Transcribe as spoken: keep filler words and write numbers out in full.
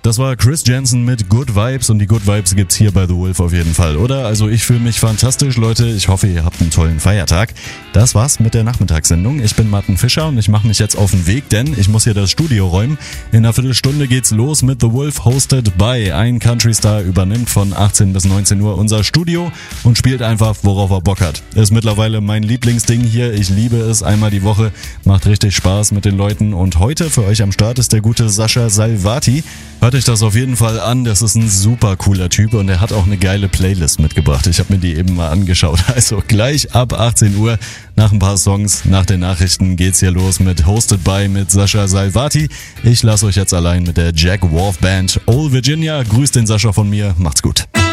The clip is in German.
Das war Chris Jensen mit Good Vibes und die Good Vibes gibt's hier bei The Wolf auf jeden Fall, oder? Also ich fühle mich fantastisch, Leute. Ich hoffe, ihr habt einen tollen Feiertag. Das war's mit der Nachmittagssendung. Ich bin Martin Fischer und ich mache mich jetzt auf den Weg, denn ich muss hier das Studio räumen. In einer Viertelstunde geht's los mit The Wolf, hosted by ein Country Star übernimmt von achtzehn bis neunzehn Uhr unser Studio und spielt einfach, worauf er Bock hat. Ist mittlerweile mein Lieblingsding hier. Ich liebe es einmal die Woche. Macht richtig Spaß mit den Leuten und heute für euch am Start ist der gute Sascha Salvati. Hört euch das auf jeden Fall an, das ist ein super cooler Typ und er hat auch eine geile Playlist mitgebracht. Ich habe mir die eben mal angeschaut. Also gleich ab achtzehn Uhr, nach ein paar Songs, nach den Nachrichten geht's hier los mit Hosted by mit Sascha Salvati. Ich lasse euch jetzt allein mit der Jack Wolf Band. Old Virginia, grüßt den Sascha von mir, macht's gut.